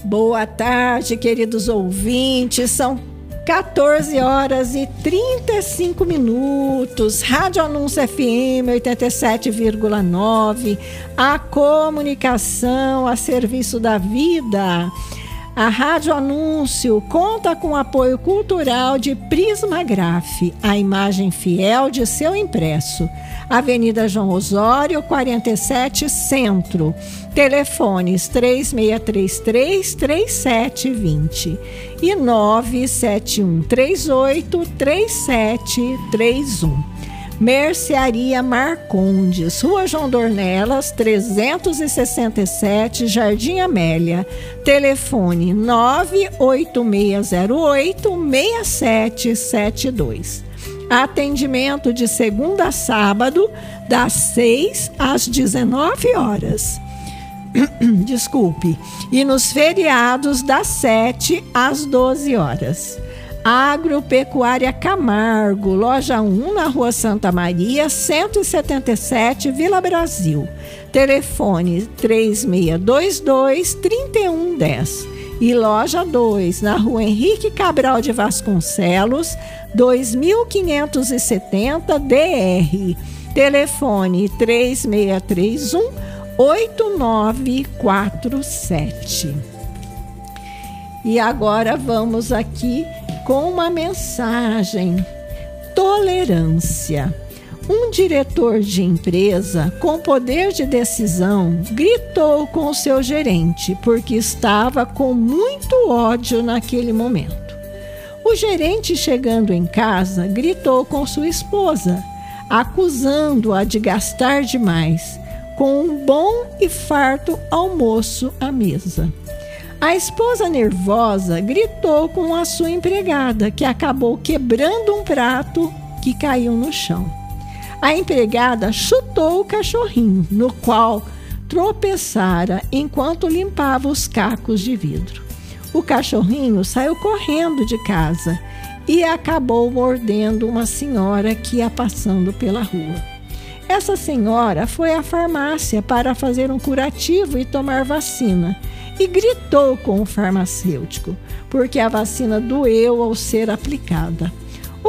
Boa tarde, queridos ouvintes. São 14 horas e 35 minutos. Rádio Anúncio FM 87,9. A comunicação a serviço da vida. A Rádio Anúncio conta com apoio cultural de Prisma Graf, a imagem fiel de seu impresso. Avenida João Osório, 47, Centro. Telefones 3633-3720 e 97138-3731. Mercearia Marcondes, Rua João Dornelas, 367, Jardim Amélia. Telefone 98608-6772. Atendimento de segunda a sábado, das 6 às 19 horas. Desculpe. E nos feriados, das 7 às 12 horas. Agropecuária Camargo, loja 1, na Rua Santa Maria, 177, Vila Brasil. Telefone 3622-3110. E loja 2, na Rua Henrique Cabral de Vasconcelos, 2570 DR. Telefone 3631-8947. E agora vamos aqui com uma mensagem: tolerância. Um diretor de empresa com poder de decisão gritou com o seu gerente porque estava com muito ódio naquele momento. O gerente, chegando em casa, gritou com sua esposa, acusando-a de gastar demais, com um bom e farto almoço à mesa. A esposa, nervosa, gritou com a sua empregada, que acabou quebrando um prato que caiu no chão. A empregada chutou o cachorrinho, no qual tropeçara enquanto limpava os cacos de vidro. O cachorrinho saiu correndo de casa e acabou mordendo uma senhora que ia passando pela rua. Essa senhora foi à farmácia para fazer um curativo e tomar vacina e gritou com o farmacêutico, porque a vacina doeu ao ser aplicada. O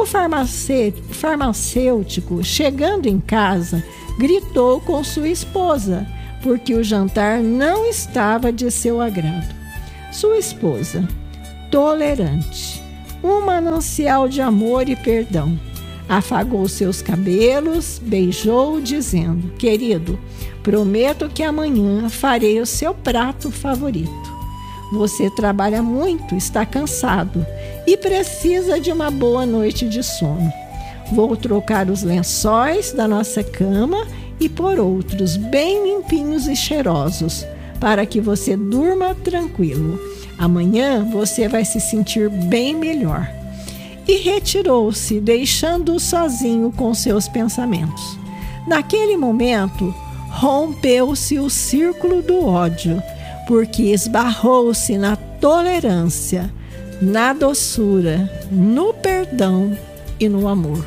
farmacêutico, chegando em casa, gritou com sua esposa, porque o jantar não estava de seu agrado. Sua esposa, tolerante, um manancial de amor e perdão, afagou seus cabelos, beijou, dizendo: querido, prometo que amanhã farei o seu prato favorito. Você trabalha muito, está cansado e precisa de uma boa noite de sono. Vou trocar os lençóis da nossa cama e por outros bem limpinhos e cheirosos, para que você durma tranquilo. Amanhã você vai se sentir bem melhor. E retirou-se, deixando-o sozinho com seus pensamentos. Naquele momento, rompeu-se o círculo do ódio, porque esbarrou-se na tolerância, na doçura, no perdão e no amor.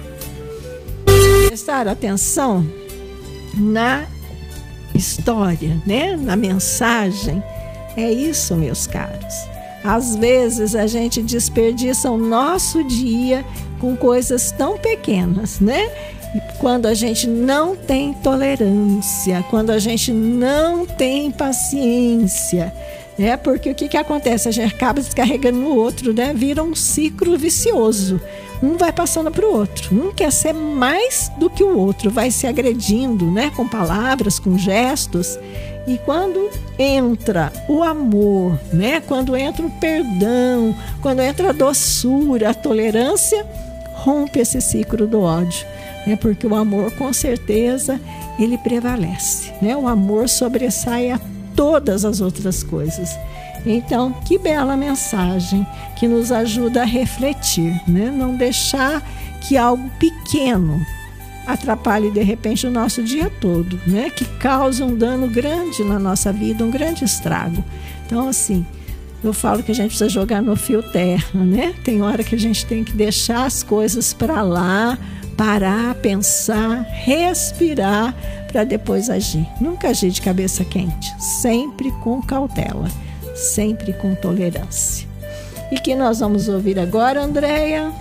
Prestar atenção na história, né? Na mensagem. É isso, meus caros. Às vezes a gente desperdiça o nosso dia com coisas tão pequenas, né? E quando a gente não tem tolerância, quando a gente não tem paciência, né? Porque o que acontece? A gente acaba descarregando no outro, né? Vira um ciclo vicioso. Um vai passando para o outro. Um quer ser mais do que o outro, vai se agredindo, né? Com palavras, com gestos. E quando entra o amor, né? Quando entra o perdão, quando entra a doçura, a tolerância, rompe esse ciclo do ódio. Porque o amor, com certeza, ele prevalece, né? O amor sobressai a todas as outras coisas. Então, que bela mensagem que nos ajuda a refletir, né? Não deixar que algo pequeno atrapalhe de repente o nosso dia todo, né? Que causa um dano grande na nossa vida, um grande estrago. Então, assim, eu falo que a gente precisa jogar no fio terra, né? Tem hora que a gente tem que deixar as coisas para lá, parar, pensar, respirar para depois agir. Nunca agir de cabeça quente, sempre com cautela, sempre com tolerância. E que nós vamos ouvir agora, Andréia?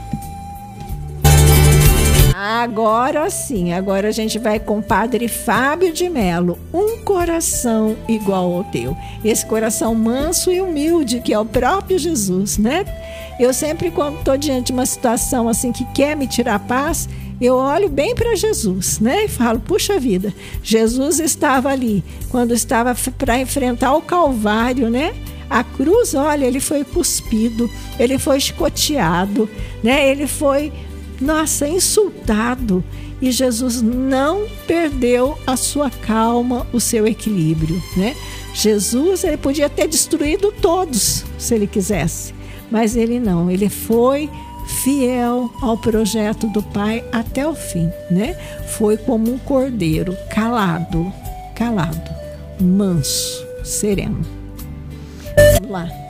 Agora sim, agora a gente vai com o Padre Fábio de Melo, Um Coração Igual ao Teu. Esse coração manso e humilde, que é o próprio Jesus, né? Eu sempre, quando estou diante de uma situação assim que quer me tirar a paz, eu olho bem para Jesus, né? E falo, puxa vida, Jesus estava ali, quando estava para enfrentar o Calvário, né? A cruz, olha, ele foi cuspido, ele foi chicoteado, né? Ele foi, nossa, insultado. E Jesus não perdeu a sua calma, o seu equilíbrio, né? Jesus, ele podia ter destruído todos, se ele quisesse. Mas ele não, ele foi fiel ao projeto do Pai até o fim, né? Foi como um cordeiro, calado, manso, sereno. Vamos lá.